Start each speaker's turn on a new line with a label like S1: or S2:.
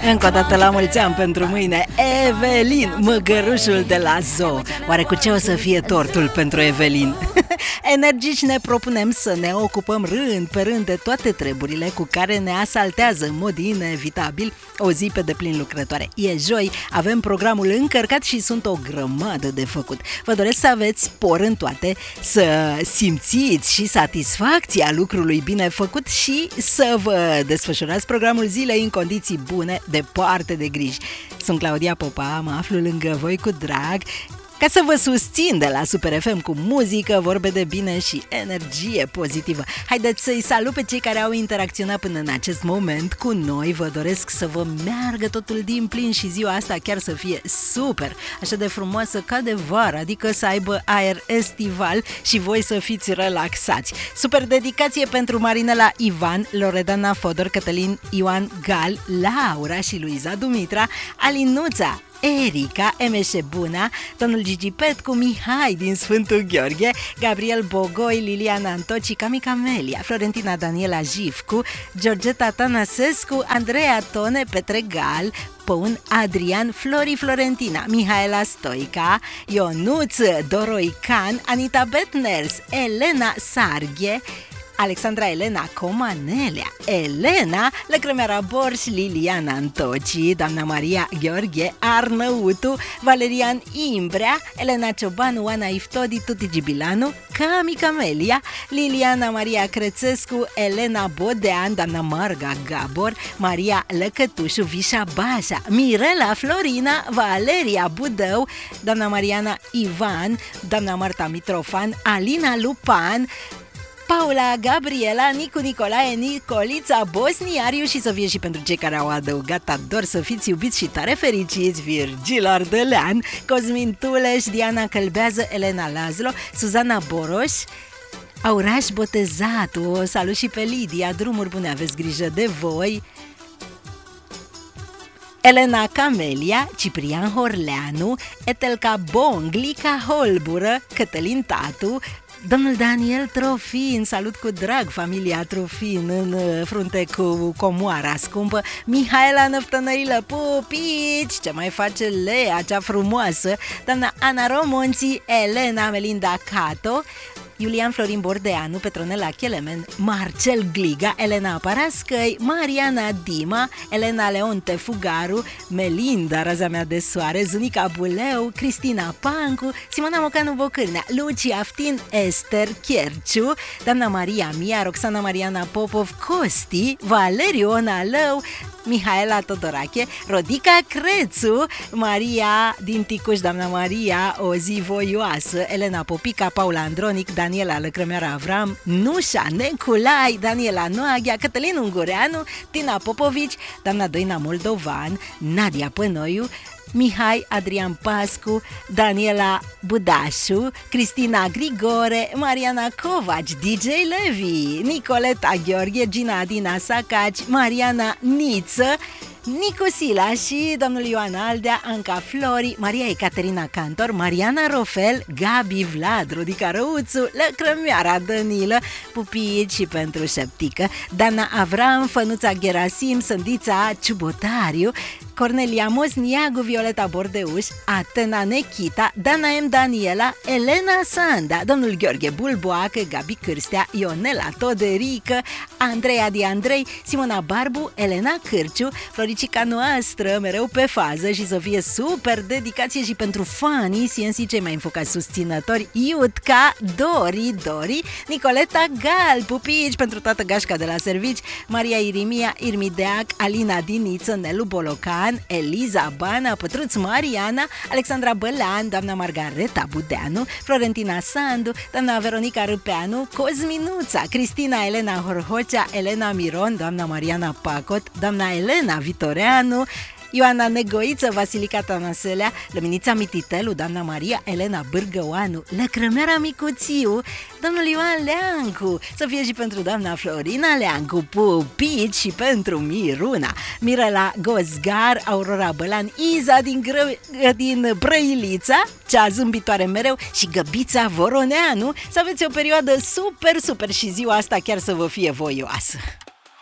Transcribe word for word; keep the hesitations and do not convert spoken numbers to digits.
S1: Încă o dată la mulți ani pentru mâine, Evelin, măgărușul de la zoo. Oare cu ce o să fie tortul pentru Evelin? Energici ne propunem să ne ocupăm rând pe rând de toate treburile cu care ne asaltează în mod inevitabil o zi pe deplin lucrătoare. E joi, avem programul încărcat și sunt o grămadă de făcut. Vă doresc să aveți spor în toate, să simțiți și satisfacția lucrului bine făcut și să vă desfășurați programul zilei în condiții bune, departe de griji. Sunt Claudia Popa, mă aflu lângă voi cu drag ca să vă susțin de la Super F M cu muzică, vorbe de bine și energie pozitivă. Haideți să-i salut pe cei care au interacționat până în acest moment cu noi. Vă doresc să vă meargă totul din plin și ziua asta chiar să fie super, așa de frumoasă ca de vară, adică să aibă aer estival și voi să fiți relaxați. Super dedicație pentru Marinela Ivan, Loredana Fodor, Cătălin Ioan Gal, Laura și Luiza Dumitra, Alinuța, Erica, Emeșe Buna, domnul Gigi Petcu, Mihai din Sfântul Gheorghe, Gabriel Bogoi, Liliana Antoci, Cami Camelia, Florentina Daniela Jivcu, Georgeta Tănăsescu, Andreea Tone, Petre Gal, Păun Adrian, Flori Florentina, Mihaela Stoica, Ionuț Doroican, Anita Betners, Elena Sarghe, Alexandra Elena Comanelea, Elena Lăcrămeara Borș, Liliana Antoci, doamna Maria Gheorghe Arnăutu, Valerian Imbrea, Elena Ciobanu, Oana Iftodi, Tuti Gibilanu, Cami Camelia, Liliana Maria Crețescu, Elena Bodean, doamna Marga Gabor, Maria Lăcătușu, Vișa Bașa, Mirela Florina, Valeria Budău, doamna Mariana Ivan, doamna Marta Mitrofan, Alina Lupan, Paula, Gabriela, Nicu, Nicolae, Nicolița, Bosniariu și să fie și pentru cei care au adăugat ador să fiți iubiți și tare fericiți, Virgil Ardelean, Cosmin Tuleș, Diana Călbează, Elena Lazlo, Suzana Boroș, Auraș Botezatu, o salut și pe Lidia, drumuri bune, aveți grijă de voi, Elena Camelia, Ciprian Horleanu, Etelca Bong, Lica Holbură, Cătălin Tatu, domnul Daniel Trofin, salut cu drag familia Trofin în frunte cu comoara scumpă, Mihaela Năftănărilă, pupici, ce mai face Lea, cea frumoasă, doamna Ana Romonții, Elena Melinda Cato, Iulian Florin Bordeanu, Petronela Chelemen, Marcel Gliga, Elena Parascăi, Mariana Dima, Elena Leonte Fugaru, Melinda, raza mea de soare, Zunica Buleu, Cristina Pancu, Simona Mocanu Bocârnea, Lucia Aftin, Esther Chierciu, doamna Maria Mia, Roxana Mariana Popov, Costi, Valeriu Onalău, Mihaela Todorache, Rodica Crețu, Maria din Ticuș, doamna Maria, o zi voioasă, Elena Popica, Paula Andronic, Daniela Lăcrămeara Avram, Nușa Neculai, Daniela Noaghea, Cătălin Ungureanu, Tina Popovici, doamna Doina Moldovan, Nadia Pănoiu, Mihai Adrian Pascu, Daniela Budașu, Cristina Grigore, Mariana Covaci, D J Levi, Nicoleta Gheorghe, Gina Adina Sacaci, Mariana Niță, Nicu Sila și domnul Ioan Aldea, Anca Flori, Maria Ecaterina Cantor, Mariana Rofel, Gabi Vlad, Rodica Răuțu, Lăcrămioara Danilă, pupici și pentru Șeptică, Dana Avram, Fănuța Gerasim, Sândița Ciubotariu, Cornelia Mosniagu, Violeta Bordeuș, Atena Nechita, Dana M. Daniela, Elena Sanda, domnul Gheorghe Bulboacă, Gabi Cârstea, Ionela Toderică, Andreea Di Andrei, Simona Barbu, Elena Cârciu, Floricica noastră, mereu pe fază și să fie super dedicație și pentru fanii C N C, cei mai înfocați susținători, Iutca, Dori, Dori, Nicoleta Gal, pupici pentru toată gașca de la servici, Maria Irimia, Irmideac, Alina Diniță, Nelu Bolocan, Eliza Bana, Pătruț Mariana, Alexandra Bălan, doamna Margareta Budeanu, Florentina Sandu, doamna Veronica Râpeanu, Cosminuța, Cristina Elena Horhocea, Elena Miron, doamna Mariana Pacot, doamna Elena Vitoreanu, Ioana Negoiță, Vasilica Tănăselea, Luminița Mititelu, doamna Maria Elena Bârgăoanu, Lăcrămeara Micuțiu, domnul Ioan Leancu, să fie și pentru doamna Florina Leancu, pupici și pentru Miruna, Mirela Gozgar, Aurora Bălan, Iza din, Gră- din Brăilița, cea zâmbitoare mereu, și Găbița Voroneanu, să aveți o perioadă super, super și ziua asta chiar să vă fie voioasă.